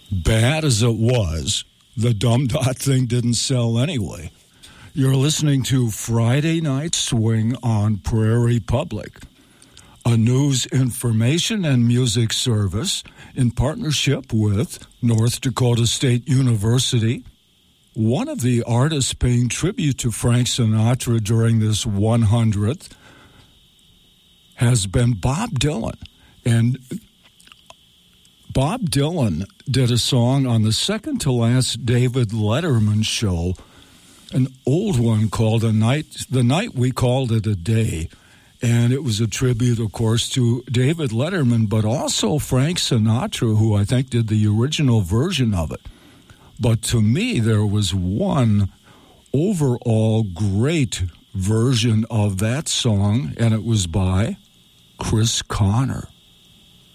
Bad as it was, the Dumb Dot thing didn't sell anyway. You're listening to Friday Night Swing on Prairie Public, a news, information, and music service in partnership with North Dakota State University. One of the artists paying tribute to Frank Sinatra during this 100th has been Bob Dylan. And Bob Dylan did a song on the second-to-last David Letterman show, an old one called The Night We Called It a Day. And it was a tribute, of course, to David Letterman, but also Frank Sinatra, who I think did the original version of it. But to me, there was one overall great version of that song, and it was by Chris Connor.